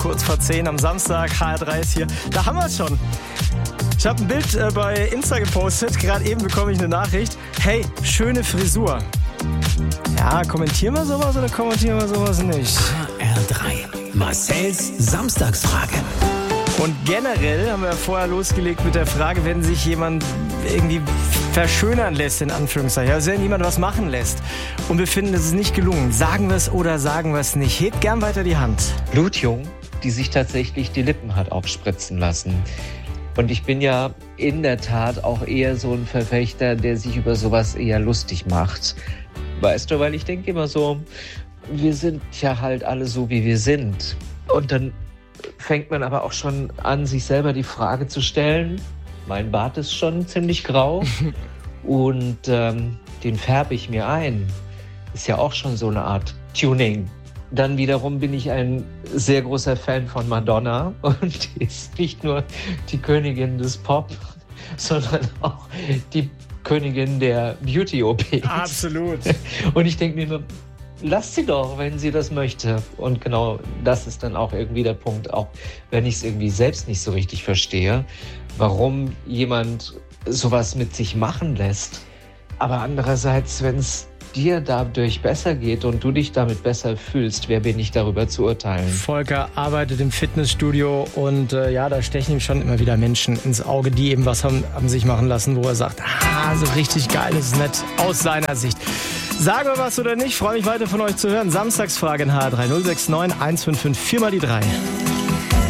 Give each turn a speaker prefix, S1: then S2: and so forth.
S1: kurz vor 10 am Samstag. HR3 ist hier. Da haben wir es schon. Ich habe ein Bild bei Insta gepostet. Gerade eben bekomme ich eine Nachricht. Hey, schöne Frisur. Ja, kommentieren wir sowas oder kommentieren wir sowas nicht?
S2: HR3. Marcells Samstagsfrage.
S1: Und generell haben wir vorher losgelegt mit der Frage, wenn sich jemand irgendwie verschönern lässt, in Anführungszeichen. Also wenn jemand was machen lässt und wir finden, es ist nicht gelungen, sagen wir es oder sagen wir es nicht. Hebt gern weiter die Hand.
S3: Blutjung, die sich tatsächlich die Lippen hat aufspritzen lassen. Und ich bin ja in der Tat auch eher so ein Verfechter, der sich über sowas eher lustig macht. Weißt du, weil ich denke immer so, wir sind ja halt alle so, wie wir sind. Und dann fängt man aber auch schon an, sich selber die Frage zu stellen. Mein Bart ist schon ziemlich grau und den färbe ich mir ein. Ist ja auch schon so eine Art Tuning. Dann wiederum bin ich ein sehr großer Fan von Madonna und die ist nicht nur die Königin des Pop, sondern auch die Königin der Beauty-OPs.
S1: Absolut.
S3: Und ich denke mir immer, lasst sie doch, wenn sie das möchte. Und genau das ist dann auch irgendwie der Punkt, auch wenn ich es irgendwie selbst nicht so richtig verstehe, warum jemand sowas mit sich machen lässt. Aber andererseits, wenn es dir dadurch besser geht und du dich damit besser fühlst, wer bin ich darüber zu urteilen?
S1: Volker arbeitet im Fitnessstudio und da stechen ihm schon immer wieder Menschen ins Auge, die eben was haben sich machen lassen, wo er sagt, so richtig geil ist es nicht aus seiner Sicht. Sagen wir was oder nicht, freue mich weiter von euch zu hören. Samstagsfrage in HR3 069 155 4 mal die 3.